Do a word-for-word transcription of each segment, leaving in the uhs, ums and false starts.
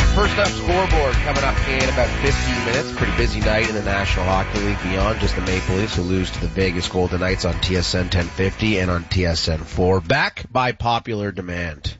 First up, scoreboard coming up in about fifteen minutes. Pretty busy night in the National Hockey League beyond just the Maple Leafs, who lose to the Vegas Golden Knights on T S N ten fifty and on T S N four. Back by popular demand.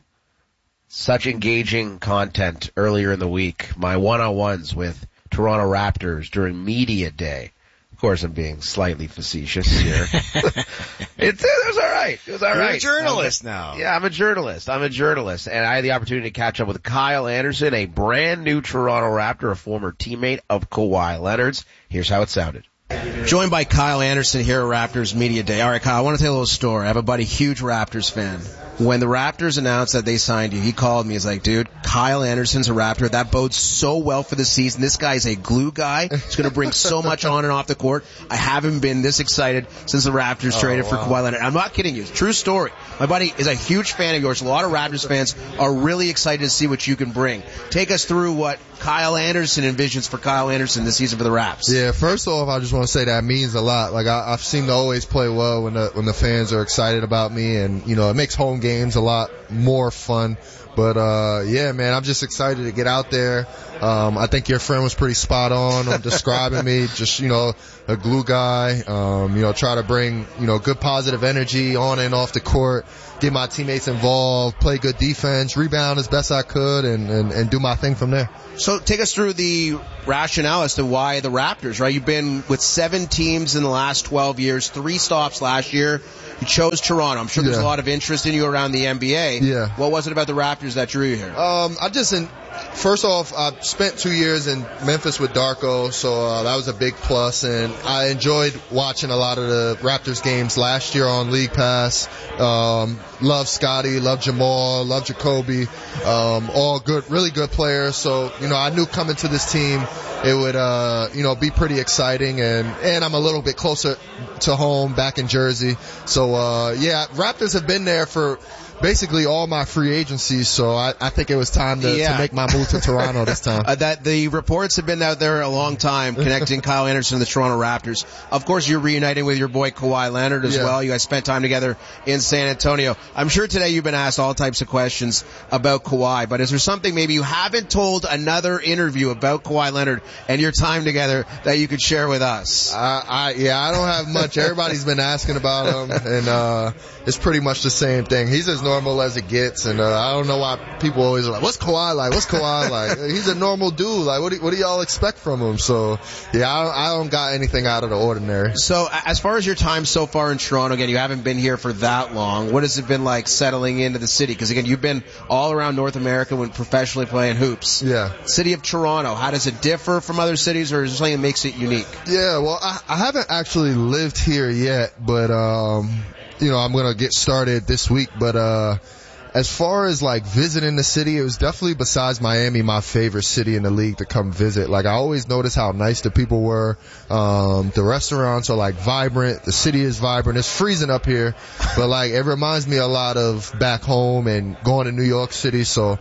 Such engaging content earlier in the week. My one-on-ones with Toronto Raptors during Media Day. Of course, I'm being slightly facetious here. it, it was all right. It was all You're right. a journalist a, now. Yeah, I'm a journalist. I'm a journalist. And I had the opportunity to catch up with Kyle Anderson, a brand new Toronto Raptor, a former teammate of Kawhi Leonard's. Here's how it sounded. Joined by Kyle Anderson here at Raptors Media Day. All right, Kyle, I want to tell you a little story. I have a buddy, huge Raptors fan. When the Raptors announced that they signed you, he called me. He's like, dude, Kyle Anderson's a Raptor. That bodes so well for the season. This guy's a glue guy. He's going to bring so much on and off the court. I haven't been this excited since the Raptors oh, traded wow. for Kawhi Leonard. I'm not kidding you. It's a true story. My buddy is a huge fan of yours. A lot of Raptors fans are really excited to see what you can bring. Take us through what Kyle Anderson envisions for Kyle Anderson this season for the Raps. Yeah, first off, I just want to say that means a lot. Like, I, I've seemed to always play well when the when the fans are excited about me, and, you know, it makes home games a lot more fun. But, uh, yeah, man, I'm just excited to get out there. Um, I think your friend was pretty spot on on describing me. Just, you know, a glue guy. Um, you know, try to bring, you know, good positive energy on and off the court. Get my teammates involved, play good defense, rebound as best I could, and, and, and do my thing from there. So take us through the rationale as to why the Raptors, right? You've been with seven teams in the last twelve years, three stops last year. You chose Toronto. I'm sure there's yeah. a lot of interest in you around the N B A. Yeah. What was it about the Raptors that drew you here? Um, I just, in, first off, I spent two years in Memphis with Darko, so uh, that was a big plus, and I enjoyed watching a lot of the Raptors games last year on League Pass. Um, love Scotty, love Jamal, love Jacoby, um, all good, really good players. So, you know, I knew coming to this team it would, uh, you know, be pretty exciting, and, and I'm a little bit closer to home back in Jersey. So, uh, yeah, Raptors have been there for basically all my free agencies, so I, I think it was time to, yeah. to make my move to Toronto this time. Uh, that the reports have been out there a long time connecting Kyle Anderson and the Toronto Raptors. Of course, you're reuniting with your boy Kawhi Leonard as yeah. well. You guys spent time together in San Antonio. I'm sure today you've been asked all types of questions about Kawhi, but is there something maybe you haven't told another interview about Kawhi Leonard and your time together that you could share with us? I, I yeah, I don't have much. Everybody's been asking about him, and uh it's pretty much the same thing. He's as normal as it gets, and uh, I don't know why people always are like, what's Kawhi like? What's Kawhi like? He's a normal dude. Like, what do, what do y'all expect from him? So, yeah, I don't, I don't got anything out of the ordinary. So, as far as your time so far in Toronto, again, you haven't been here for that long. What has it been like settling into the city? Because, again, you've been all around North America when professionally playing hoops. Yeah. City of Toronto, how does it differ from other cities, or is there something that makes it unique? Yeah, well, I, I haven't actually lived here yet, but, um, you know, I'm going to get started this week, but, uh, as far as like visiting the city, it was definitely, besides Miami, my favorite city in the league to come visit. Like, I always noticed how nice the people were. Um, the restaurants are like vibrant. The city is vibrant. It's freezing up here, but like, it reminds me a lot of back home and going to New York City. So,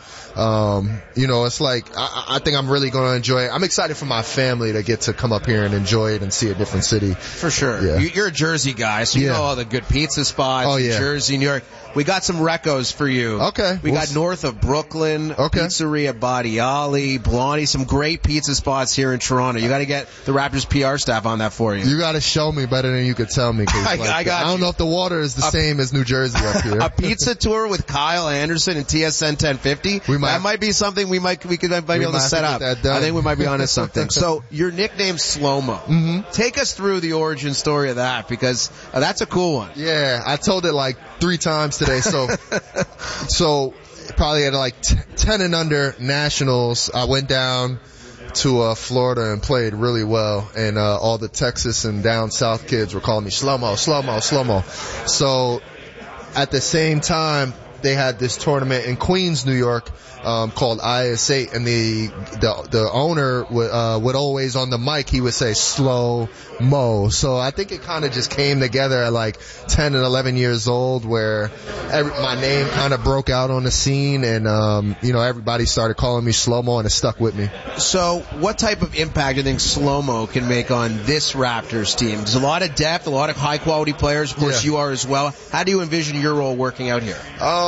um, you know, it's like, I, I think I'm really going to enjoy it. I'm excited for my family to get to come up here and enjoy it and see a different city. For sure. Yeah. You're a Jersey guy, so you Yeah. know all the good pizza spots. Oh, yeah. Jersey, New York. We got some recos for you. Okay. We We'll got s- north of Brooklyn, Okay. Pizzeria Badiali, Blondie, some great pizza spots here in Toronto. You got to get the Raptors P R staff on that for you. You got to show me better than you could tell me. 'Cause, I- like, I got I don't you. know if the water is the A- same as New Jersey up here. A pizza tour with Kyle Anderson and T S N ten fifty. We might- that might be something we might we could might be We able might to set have up. to get that done. I think we might be onto something. So your nickname's Slow Mo. Mm-hmm. Take us through the origin story of that, because uh, that's a cool one. Yeah, I told it like three times today. So, so probably at like t- ten and under nationals, I went down to uh, Florida and played really well, and uh, all the Texas and down south kids were calling me slow mo, slow mo, slow mo. So at the same time, they had this tournament in Queens, New York, um, called I S eight, and the the the owner would uh, would always on the mic he would say slow mo. So I think it kind of just came together at like ten and eleven years old, where every, my name kind of broke out on the scene, and um, you know, everybody started calling me slow mo, and it stuck with me. So what type of impact do you think Slow Mo can make on this Raptors team? There's a lot of depth, a lot of high quality players. Of course, Yeah. you are as well. How do you envision your role working out here? Um,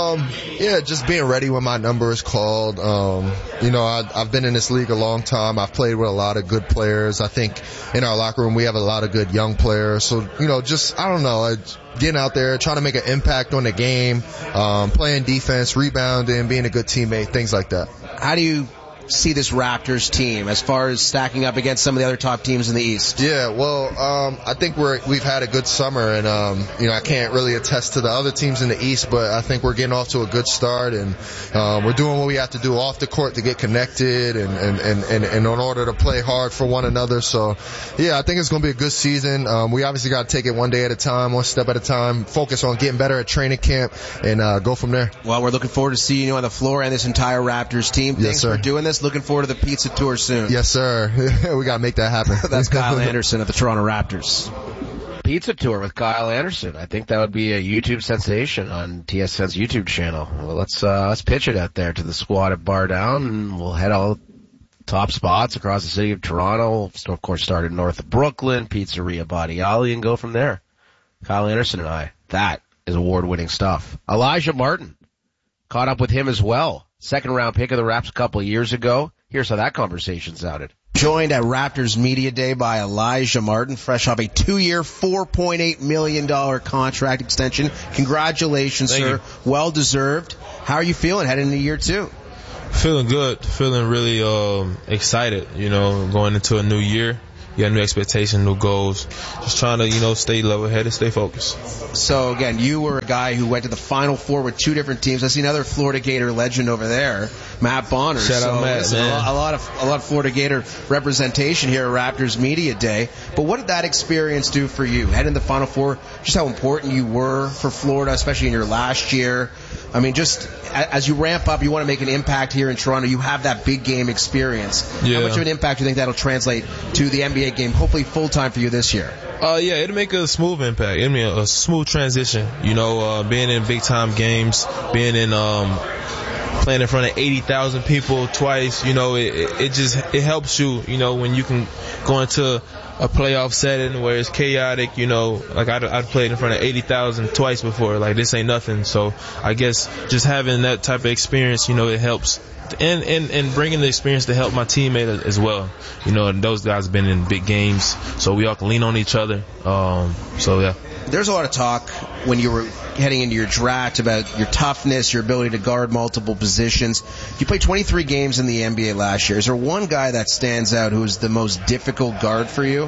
Um, yeah, just being ready when my number is called. Um, you know, I, I've been in this league a long time. I've played with a lot of good players. I think in our locker room we have a lot of good young players. So, you know, just, I don't know, I, getting out there, trying to make an impact on the game, um, playing defense, rebounding, being a good teammate, things like that. How do you see this Raptors team as far as stacking up against some of the other top teams in the East? Yeah, well, um, I think we're, we've had a good summer, and, um, you know, I can't really attest to the other teams in the East, but I think we're getting off to a good start, and, um, we're doing what we have to do off the court to get connected and, and, and, and, and in order to play hard for one another. So, yeah, I think it's going to be a good season. Um, we obviously got to take it one day at a time, one step at a time, focus on getting better at training camp, and, uh, go from there. Well, we're looking forward to seeing you on the floor and this entire Raptors team. Yes, Thanks sir. for doing this. Looking forward to the pizza tour soon. Yes, sir. We got to make that happen. That's Kyle Anderson of the Toronto Raptors. Pizza tour with Kyle Anderson. I think that would be a YouTube sensation on T S N's YouTube channel. Well, let's uh, let's pitch it out there to the squad at Bar Down, and we'll head all top spots across the city of Toronto. So, of course, started north of Brooklyn, Pizzeria Body Ali, and go from there. Kyle Anderson and I. That is award-winning stuff. Elijah Martin. Caught up with him as well. Second round pick of the Raps a couple of years ago. Here's how that conversation sounded. Joined at Raptors Media Day by Elijah Martin, fresh off a two-year, four point eight million dollars contract extension. Congratulations, Thank sir. you. Well-deserved. How are you feeling heading into year two? Feeling good. Feeling really um, excited, you know, going into a new year. You got new expectations, new goals. Just trying to, you know, stay level-headed, stay focused. So, again, you were a guy who went to the Final Four with two different teams. I see another Florida Gator legend over there, Matt Bonner. Shout so, out Matt, listen, man. A lot of a lot of Florida Gator representation here at Raptors Media Day. But what did that experience do for you? Heading to the Final Four, just how important you were for Florida, especially in your last year. I mean, just as you ramp up, you want to make an impact here in Toronto. You have that big game experience. Yeah. How much of an impact do you think that'll translate to the N B A game, hopefully full-time for you this year? Uh, yeah, it'll make a smooth impact. It'll be a, a smooth transition. You know, uh, being in big-time games, being in, um, playing in front of eighty thousand people twice, you know, it, it, it just, it helps you, you know, when you can go into a playoff setting where it's chaotic, you know, like I'd, I'd played in front of eighty thousand twice before, like this ain't nothing. So I guess just having that type of experience, you know, it helps. And, and, and bringing the experience to help my teammate as well. You know, and those guys have been in big games, so we all can lean on each other. Um, so, yeah. There's a lot of talk when you were heading into your draft about your toughness, your ability to guard multiple positions. You played twenty-three games in the N B A last year. Is there one guy that stands out who is the most difficult guard for you?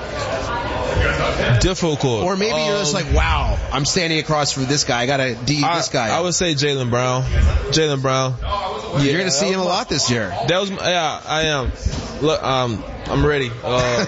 Difficult. Or maybe you're just Um, like, wow, I'm standing across from this guy. I got to D I, this guy. I would say Jaylen Brown. Jaylen Brown. Yeah, You're going to see him a lot this year. That was, yeah, I am. Look, um, I'm ready. Uh,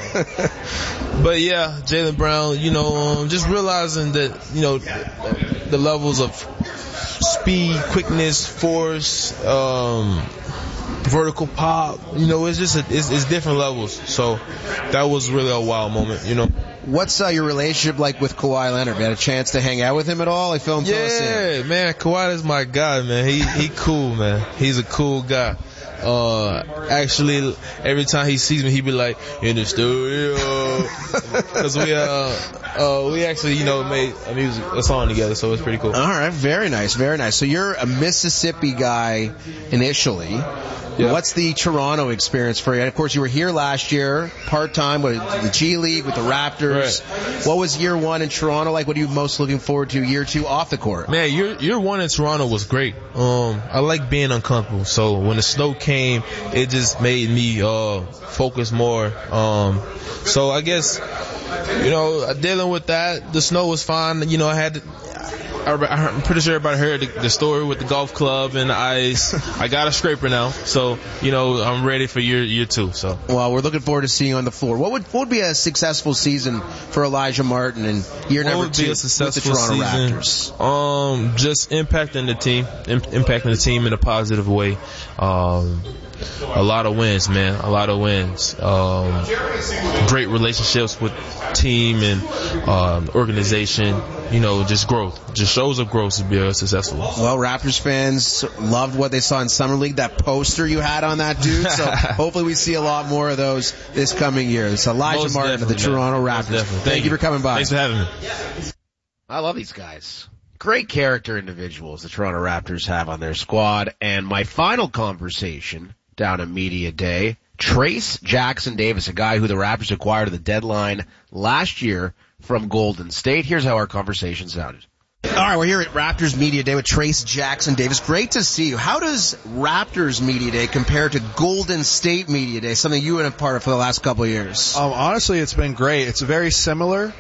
but yeah, Jaylen Brown, you know, um, just realizing that, you know, the levels of speed, quickness, force, um, vertical pop, you know, it's just, a, it's, it's different levels. So that was really a wow moment, you know. What's uh, your relationship like with Kawhi Leonard? You had a chance to hang out with him at all? I feel him Yeah, man, Kawhi is my guy, man. He he cool, man. He's a cool guy. Uh, actually, every time he sees me, he be like, in the studio. Cause we, uh, uh, we actually, you know, made a music, a song together, so it's pretty cool. All right, very nice, very nice. So you're a Mississippi guy initially. Yeah. What's the Toronto experience for you? And of course, you were here last year, part-time with the G League, with the Raptors. Right. What was year one in Toronto like? What are you most looking forward to year two off the court? Man, year, year one in Toronto was great. Um, I like being uncomfortable. So when the snow came, it just made me, uh, focus more. Um, so I guess, you know, dealing with that, the snow was fine. You know, I had to, I'm pretty sure everybody heard the, the story with the golf club and the ice. I got a scraper now, so you know I'm ready for year year two. So, well, we're looking forward to seeing you on the floor. What would what would be a successful season for Elijah Martin in year what number would two be a with successful the Toronto season? Raptors? Um, just impacting the team, im- impacting the team in a positive way. Um, a lot of wins, man. A lot of wins. Um, great relationships with team and um, organization. You know, just growth. Just shows of growth to be uh, successful. Well, Raptors fans loved what they saw in Summer League, that poster you had on that dude. So hopefully we see a lot more of those this coming year. It's Elijah Most Martin of the definitely, Toronto man. Raptors. Most Thank, Thank you for coming by. Thanks for having me. I love these guys. great character individuals the Toronto Raptors have on their squad. And my final conversation down at Media Day, Trayce Jackson-Davis, a guy who the Raptors acquired at the deadline last year from Golden State. Here's how our conversation sounded. All right, we're here at Raptors Media Day with Trayce Jackson-Davis. Great to see you. How does Raptors Media Day compare to Golden State Media Day, something you have been a part of for the last couple of years? Um, honestly, it's been great. It's very similar.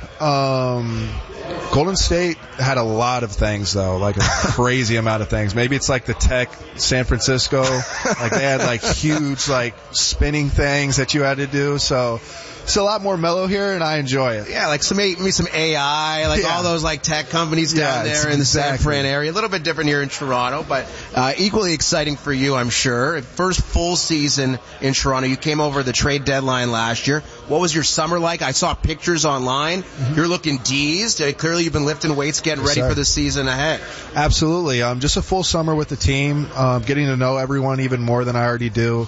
Um, Golden State had a lot of things, though, like a crazy amount of things. Maybe it's like the Tech San Francisco. Like they had like huge like spinning things that you had to do. So it's a lot more mellow here, and I enjoy it. Yeah, like some maybe some A I, like yeah. all those like tech companies down yeah, there in the exactly. San Fran area. A little bit different here in Toronto, but uh, equally exciting for you, I'm sure. First full season in Toronto. You came over the trade deadline last year. What was your summer like? I saw pictures online. Mm-hmm. You're looking deezed. Uh, clearly, you've been lifting weights, getting yes, ready sir. for the season ahead. Absolutely. Um, just a full summer with the team, um, getting to know everyone even more than I already do.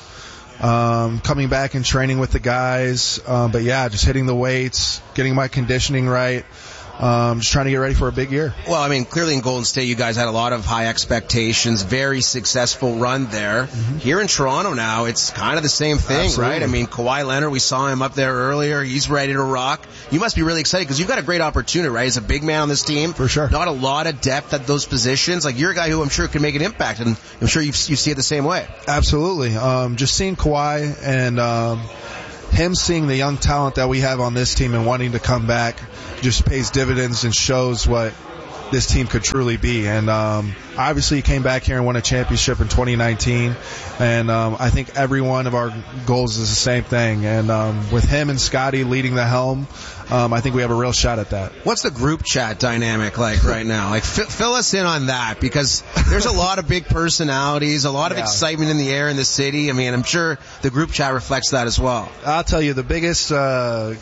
Um, coming back and training with the guys. Um, but yeah, just hitting the weights, getting my conditioning right. Um, just trying to get ready for a big year. Well, I mean, clearly in Golden State, you guys had a lot of high expectations, very successful run there. Mm-hmm. Here in Toronto now, it's kind of the same thing, Absolutely. right? I mean, Kawhi Leonard, we saw him up there earlier. He's ready to rock. You must be really excited because you've got a great opportunity, right? As a big man on this team. For sure. Not a lot of depth at those positions. Like, you're a guy who I'm sure can make an impact, and I'm sure you you see it the same way. Absolutely. Um, just seeing Kawhi and um, him seeing the young talent that we have on this team and wanting to come back just pays dividends and shows what this team could truly be. And um, obviously he came back here and won a championship in twenty nineteen. And um, I think every one of our goals is the same thing. And um, with him and Scotty leading the helm, um, I think we have a real shot at that. What's the group chat dynamic like right now? Like, f- fill us in on that, because there's a lot of big personalities, a lot of yeah. excitement in the air in the city. I mean, I'm sure the group chat reflects that as well. I'll tell you, the biggest uh,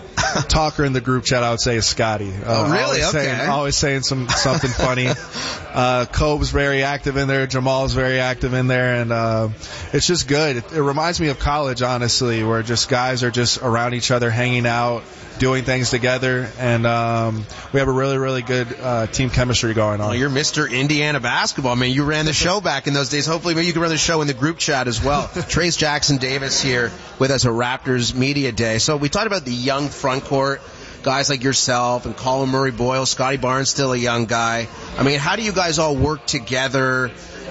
talker in the group chat, I would say, is Scotty. Uh, oh, really? Always okay. Saying, always saying some something funny. Uh, Kobe's very active in there. Jamal's very active in there, and uh, it's just good. It, it reminds me of college, honestly, where just guys are just around each other, hanging out, doing things together, and um, we have a really, really good uh, team chemistry going on. Well, you're Mister Indiana basketball. I mean, you ran the show back in those days. Hopefully, maybe you can run the show in the group chat as well. Trayce Jackson-Davis here with us at Raptors Media Day. So we talked about the young front court, guys like yourself and Colin Murray-Boyle, Scotty Barnes, still a young guy. I mean, how do you guys all work together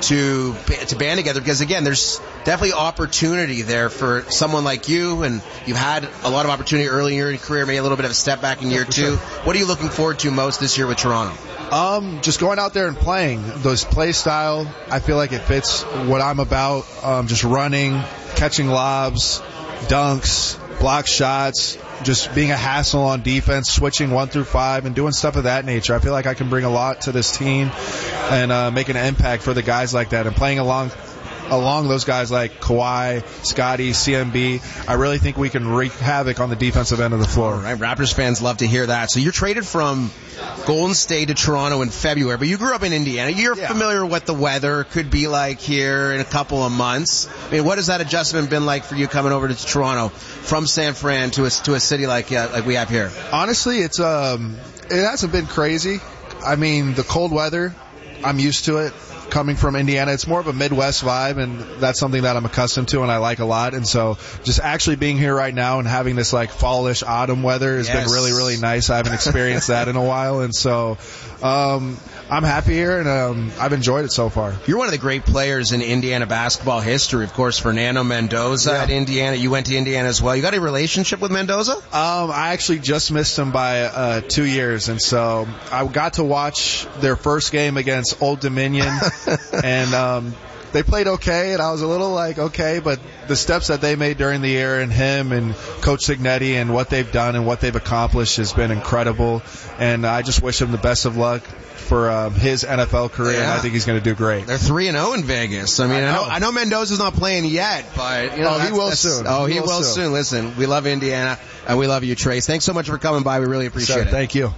to to band together? Because again, there's definitely opportunity there for someone like you, and you've had a lot of opportunity early in your career, maybe a little bit of a step back in year two. What are you looking forward to most this year with Toronto? Um, just going out there and playing. Those play style, I feel like it fits what I'm about. Um, just running, catching lobs, dunks, block shots, just being a hassle on defense, switching one through five, and doing stuff of that nature. I feel like I can bring a lot to this team and uh, make an impact for the guys like that. And playing along along those guys like Kawhi, Scotty, C M B, I really think we can wreak havoc on the defensive end of the floor. All right, Raptors fans love to hear that. So you're traded from Golden State to Toronto in February, but you grew up in Indiana. You're yeah. familiar with what the weather could be like here in a couple of months. I mean, what has that adjustment been like for you coming over to Toronto from San Fran to a, to a city like uh, like we have here? Honestly, it's um, it hasn't been crazy. I mean, the cold weather, I'm used to it. Coming from Indiana, it's more of a Midwest vibe, and that's something that I'm accustomed to and I like a lot. And so just actually being here right now and having this like fallish autumn weather has yes. been really, really nice. I haven't experienced that in a while, and so um, I'm happy here, and um, I've enjoyed it so far. You're one of the great players in Indiana basketball history, of course, Fernando Mendoza yeah. at Indiana. You went to Indiana as well. You got a relationship with Mendoza? Um, I actually just missed him by uh, two years, and so I got to watch their first game against Old Dominion. and um, they played okay, and I was a little like, okay, but the steps that they made during the year, and him and Coach Signetti and what they've done and what they've accomplished has been incredible. And I just wish him the best of luck for um, his N F L career, yeah. and I think he's going to do great. They're three and oh in Vegas. I mean, I know, I know, I know Mendoza's not playing yet, but you know, oh, he will soon. Oh, he, he will, will soon. soon. Listen, we love Indiana, and we love you, Trayce. Thanks so much for coming by. We really appreciate Sir, it. Thank you.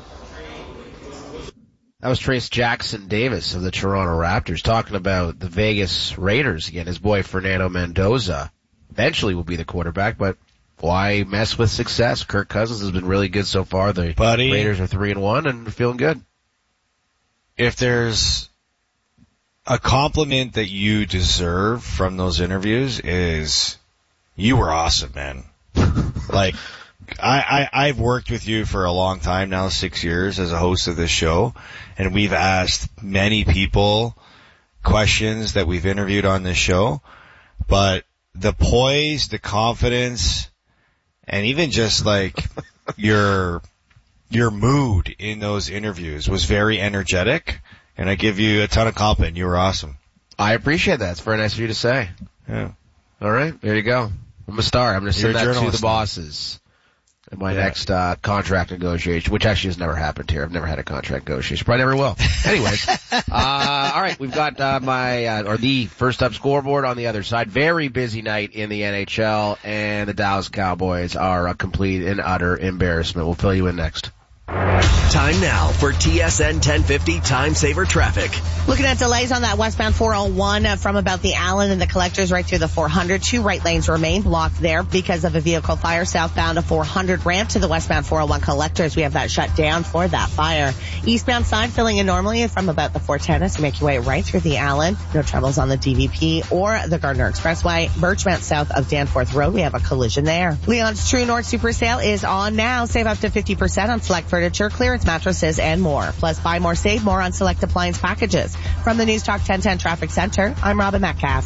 That was Trayce Jackson-Davis of the Toronto Raptors talking about the Vegas Raiders. Again, his boy Fernando Mendoza eventually will be the quarterback, but why mess with success? Kirk Cousins has been really good so far. The Buddy. Raiders are three and one and feeling good. if there's a compliment that you deserve from those interviews is you were awesome, man. Like, I, I, I've worked with you for a long time now, six years as a host of this show, and we've asked many people questions that we've interviewed on this show, but the poise, the confidence, and even just like your, your mood in those interviews was very energetic, and I give you a ton of compliment. You were awesome. I appreciate that. It's very nice of you to say. Yeah. All right. There you go. I'm a star. I'm going to send You're a that to the journalist now. bosses in my Yeah. next uh, contract negotiation, which actually has never happened here. I've never had a contract negotiation. Probably never will. Anyways, uh, all right. We've got uh, my uh, or the first up scoreboard on the other side. Very busy night in the N H L, and the Dallas Cowboys are a complete and utter embarrassment. We'll fill you in next. Time now for T S N ten fifty Time Saver Traffic. Looking at delays on that westbound four oh one uh, from about the Allen and the Collectors right through the four hundred. Two right lanes remain blocked there because of a vehicle fire. Southbound a four hundred ramp to the westbound four oh one Collectors. We have that shut down for that fire. Eastbound side filling in normally from about the four ten as you make your way right through the Allen. No troubles on the D V P or the Gardner Expressway. Birchmount south of Danforth Road. We have a collision there. Leon's True North Super Sale is on now. Save up to fifty percent on select furniture, clearance mattresses, and more. Plus, buy more, save more on select appliance packages. From the News Talk ten ten Traffic Center, I'm Robin Metcalf.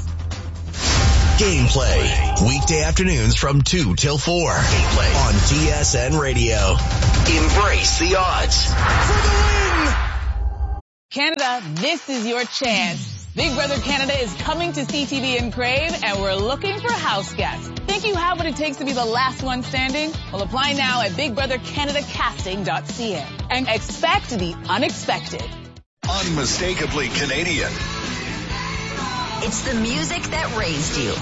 Gameplay. Weekday afternoons from two till four. Gameplay on T S N Radio. Embrace the odds. For the win! Canada, this is your chance. Big Brother Canada is coming to C T V and Crave, and we're looking for house guests. Think you have what it takes to be the last one standing? Well, apply now at big brother canada casting dot c a and expect the unexpected. Unmistakably Canadian. It's the music that raised you.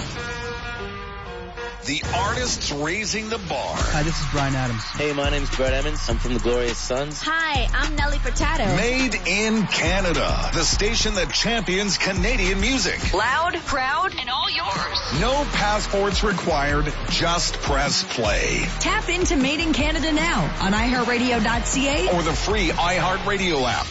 The artists raising the bar. Hi, this is Bryan Adams. Hey, my name's Brett Emmons. I'm from the Glorious Sons. Hi, I'm Nelly Furtado. Made in Canada. The station that champions Canadian music. Loud, proud, and all yours. No passports required. Just press play. Tap into Made in Canada now on i heart radio dot c a or the free iHeartRadio app.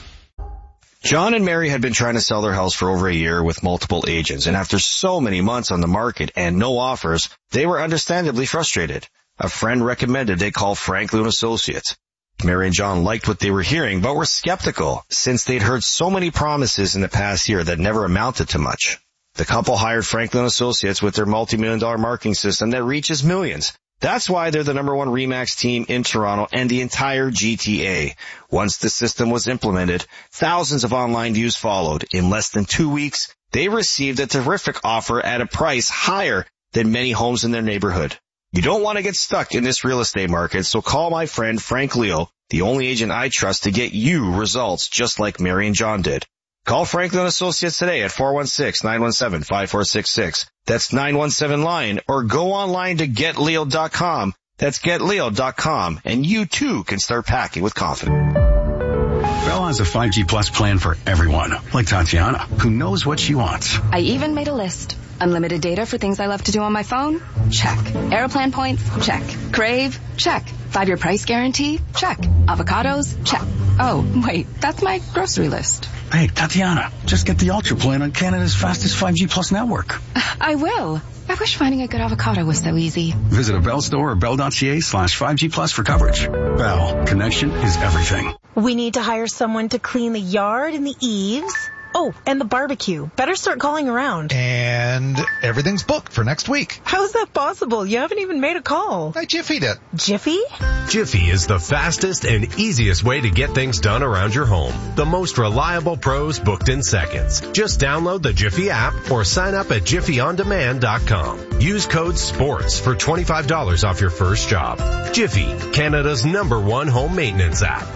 John and Mary had been trying to sell their house for over a year with multiple agents, and after so many months on the market and no offers, they were understandably frustrated. A friend recommended they call Franklin Associates. Mary and John liked what they were hearing, but were skeptical since they'd heard so many promises in the past year that never amounted to much. The couple hired Franklin Associates with their multi-million dollar marketing system that reaches millions. That's why they're the number one RE/MAX team in Toronto and the entire G T A. Once the system was implemented, thousands of online views followed. In less than two weeks, they received a terrific offer at a price higher than many homes in their neighborhood. You don't want to get stuck in this real estate market, so call my friend Frank Leo, the only agent I trust to get you results just like Mary and John did. Call Franklin Associates today at four one six, nine one seven, five four six six. That's nine one seven line, or go online to get leo dot com. That's get leo dot com, and you too can start packing with confidence. Bell has a five G Plus plan for everyone, like Tatiana, who knows what she wants. I even made a list. Unlimited data for things I love to do on my phone? Check. Aeroplan points? Check. Crave? Check. Five-year price guarantee? Check. Avocados? Check. Oh, wait, that's my grocery list. Hey, Tatiana, just get the Ultra plan on Canada's fastest five G Plus network. I will. I wish finding a good avocado was so easy. Visit a Bell store or bell.ca slash 5G Plus for coverage. Bell, connection is everything. We need to hire someone to clean the yard and the eaves. Oh, and the barbecue. Better start calling around. And everything's booked for next week. How's that possible? You haven't even made a call. I Jiffy'd it. Jiffy? Jiffy is the fastest and easiest way to get things done around your home. The most reliable pros booked in seconds. Just download the Jiffy app or sign up at jiffy on demand dot com. Use code SPORTS for twenty-five dollars off your first job. Jiffy, Canada's number one home maintenance app.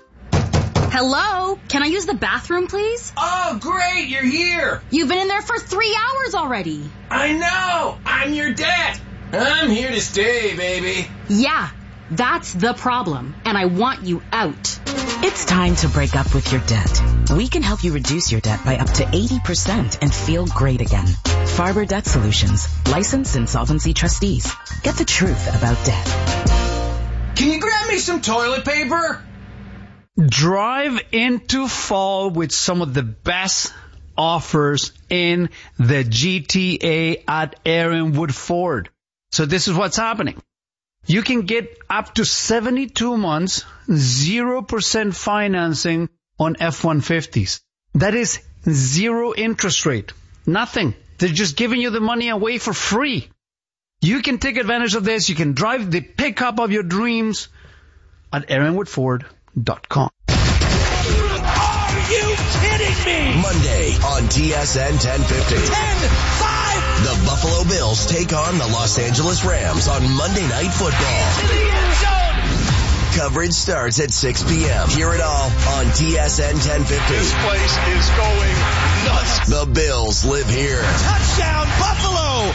Hello? Can I use the bathroom, please? Oh, great, you're here. You've been in there for three hours already. I know. I'm your dad. I'm here to stay, baby. Yeah, that's the problem, and I want you out. It's time to break up with your debt. We can help you reduce your debt by up to eighty percent and feel great again. Farber Debt Solutions, licensed insolvency trustees. Get the truth about debt. Can you grab me some toilet paper? Drive into fall with some of the best offers in the G T A at Aaron Wood Ford. So this is what's happening. You can get up to seventy-two months, zero percent financing on F one fifties. That is zero interest rate. Nothing. They're just giving you the money away for free. You can take advantage of this. You can drive the pickup of your dreams at aaron wood ford dot com. Are you kidding me? Monday on T S N ten fifty. ten five. The Buffalo Bills take on the Los Angeles Rams on Monday Night Football. To the end zone. Coverage starts at six p.m. Hear it all on T S N ten fifty. This place is going nuts. The Bills live here. Touchdown, Buffalo.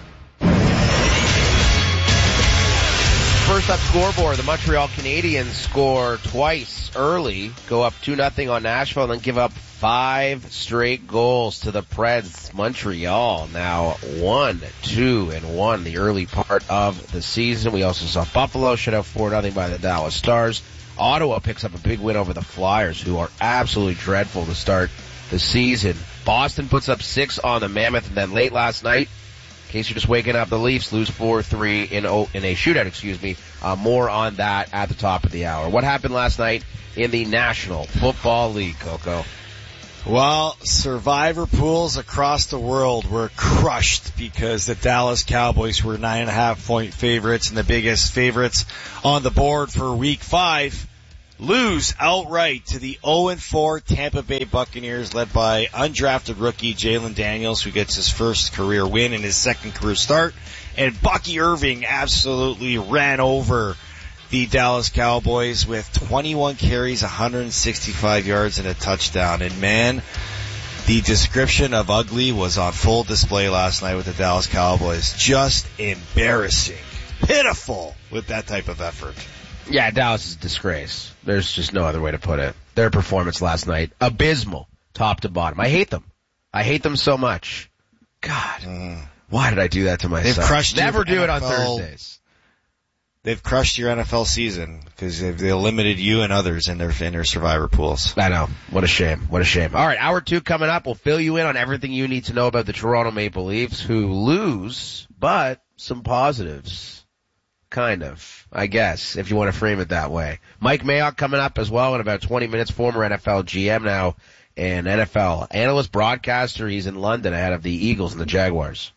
First up scoreboard, the Montreal Canadiens score twice early, go up two nothing on Nashville, and then give up five straight goals to the Preds. Montreal now one, two, and one the early part of the season. We also saw Buffalo shut out four nothing by the Dallas Stars. Ottawa picks up a big win over the Flyers, who are absolutely dreadful to start the season. Boston puts up six on the Mammoth, and then late last night, in case you're just waking up, the Leafs lose four three in, o- in a shootout, excuse me. Uh, more on that at the top of the hour. What happened last night in the National Football League, Coco? Well, survivor pools across the world were crushed because the Dallas Cowboys were nine and a half point favorites, and the biggest favorites on the board for week five lose outright to the oh and four Tampa Bay Buccaneers, led by undrafted rookie Jalen Daniels, who gets his first career win in his second career start. And Bucky Irving absolutely ran over the Dallas Cowboys with twenty-one carries, one hundred sixty-five yards, and a touchdown. And man, the description of ugly was on full display last night with the Dallas Cowboys. Just embarrassing. Pitiful with that type of effort. Yeah, Dallas is a disgrace. There's just no other way to put it. Their performance last night, abysmal, top to bottom. I hate them. I hate them so much. God, mm. why did I do that to myself? They've crushed Never do N F L. it on Thursdays. They've crushed your N F L season because they've they eliminated you and others in their in their survivor pools. I know. What a shame. What a shame. All right, hour two coming up. We'll fill you in on everything you need to know about the Toronto Maple Leafs, who lose, but some positives. Kind of, I guess, if you want to frame it that way. Mike Mayock coming up as well in about twenty minutes, former N F L G M now, and N F L analyst, broadcaster. He's in London ahead of the Eagles and the Jaguars.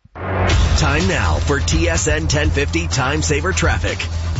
Time now for T S N ten fifty Time Saver Traffic.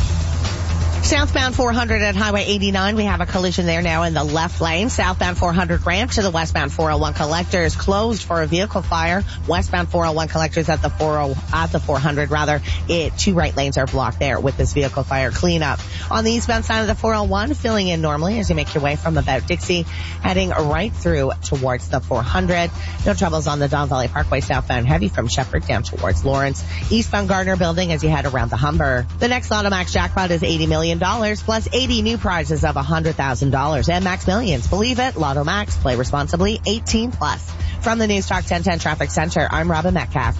Southbound four hundred at Highway eighty-nine, we have a collision there now in the left lane. Southbound four hundred ramp to the westbound four oh one collectors closed for a vehicle fire. Westbound four oh one collectors at the forty at the four hundred rather. It two right lanes are blocked there with this vehicle fire cleanup. On the eastbound side of the four oh one, filling in normally as you make your way from about Dixie, heading right through towards the four hundred. No troubles on the Don Valley Parkway southbound heavy from Shepherd down towards Lawrence. Eastbound Gardner Building as you head around the Humber. The next Lotto Max jackpot is eighty million dollars plus eighty new prizes of one hundred thousand dollars and Max Millions. Believe it, Lotto Max. Play responsibly. eighteen plus. From the News Talk ten ten Traffic Center, I'm Robin Metcalf.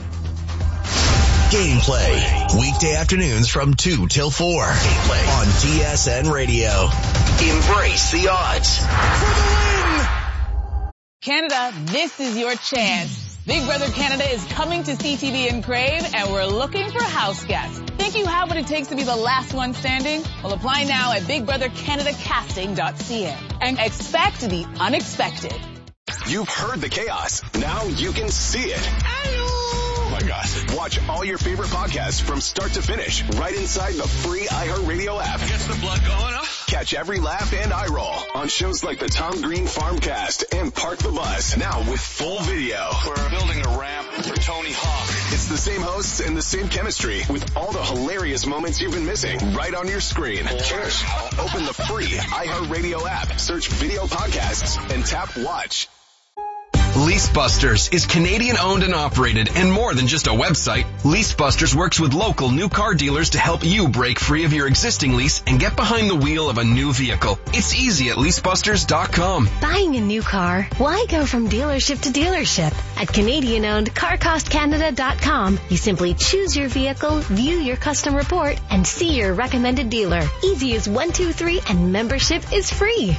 Gameplay. Weekday afternoons from two till four. Gameplay on T S N Radio. Embrace the odds. For the win! Canada, this is your chance. Big Brother Canada is coming to C T V and Crave, and we're looking for house guests. Think you have what it takes to be the last one standing? Well, apply now at big brother canada casting dot c a and expect the unexpected. You've heard the chaos. Now you can see it. Oh my gosh. Watch all your favorite podcasts from start to finish right inside the free iHeartRadio app. Gets the blood going, huh? Catch every laugh and eye roll on shows like the Tom Green Farmcast and Park the Bus. Now with full video. We're building a ramp for Tony Hawk. It's the same hosts and the same chemistry with all the hilarious moments you've been missing right on your screen. Cheers. Open the free iHeartRadio app, search video podcasts, and tap watch. LeaseBusters is Canadian owned and operated and more than just a website. LeaseBusters works with local new car dealers to help you break free of your existing lease and get behind the wheel of a new vehicle. It's easy at lease busters dot com. Buying a new car? Why go from dealership to dealership? At Canadian owned car cost canada dot com, you simply choose your vehicle, view your custom report, and see your recommended dealer. Easy as one, two, three, and membership is free.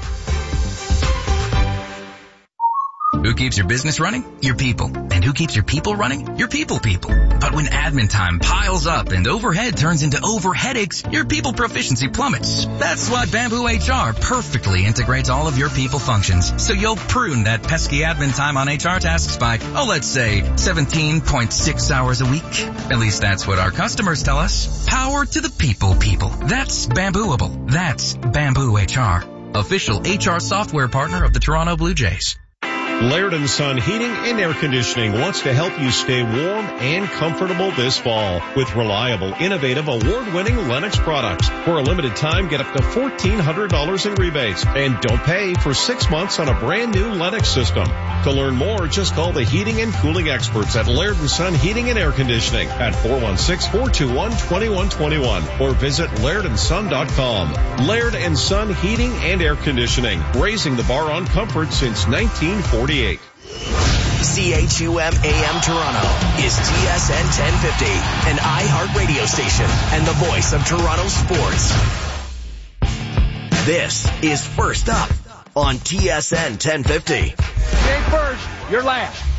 Who keeps your business running? Your people. And who keeps your people running? Your people people. But when admin time piles up and overhead turns into over headaches, your people proficiency plummets. That's why Bamboo H R perfectly integrates all of your people functions. So you'll prune that pesky admin time on H R tasks by, oh, let's say seventeen point six hours a week. At least that's what our customers tell us. Power to the people people. That's Bambooable. That's Bamboo H R. Official H R software partner of the Toronto Blue Jays. Laird and Son Heating and Air Conditioning wants to help you stay warm and comfortable this fall with reliable, innovative, award-winning Lennox products. For a limited time, get up to fourteen hundred dollars in rebates and don't pay for six months on a brand new Lennox system. To learn more, just call the heating and cooling experts at Laird and Son Heating and Air Conditioning at four one six, four two one, two one two one or visit laird and son dot com. Laird and Son Heating and Air Conditioning, raising the bar on comfort since nineteen forty-eight. C H U M A M Toronto is T S N ten fifty, an iHeart radio station and the voice of Toronto sports. This is First Up on T S N ten fifty. You ain't first, you're last.